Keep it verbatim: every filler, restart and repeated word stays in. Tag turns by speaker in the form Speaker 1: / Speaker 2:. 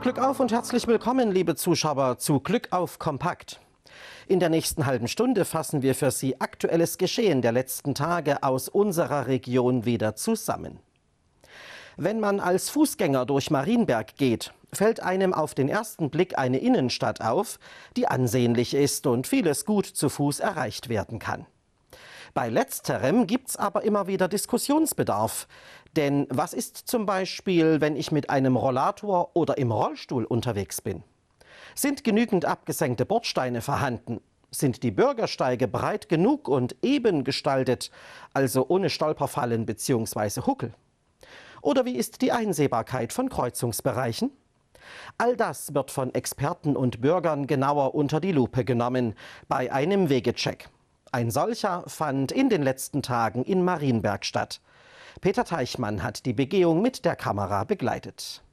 Speaker 1: Glück auf und herzlich willkommen, liebe Zuschauer, zu Glück auf Kompakt. In der nächsten halben Stunde fassen wir für Sie aktuelles Geschehen der letzten Tage aus unserer Region wieder zusammen. Wenn man als Fußgänger durch Marienberg geht, fällt einem auf den ersten Blick eine Innenstadt auf, die ansehnlich ist und vieles gut zu Fuß erreicht werden kann. Bei letzterem gibt's aber immer wieder Diskussionsbedarf. Denn was ist zum Beispiel, wenn ich mit einem Rollator oder im Rollstuhl unterwegs bin? Sind genügend abgesenkte Bordsteine vorhanden? Sind die Bürgersteige breit genug und eben gestaltet, also ohne Stolperfallen bzw. Huckel? Oder wie ist die Einsehbarkeit von Kreuzungsbereichen? All das wird von Experten und Bürgern genauer unter die Lupe genommen bei einem Wegecheck. Ein solcher fand in den letzten Tagen in Marienberg statt. Peter Teichmann hat die Begehung mit der Kamera begleitet.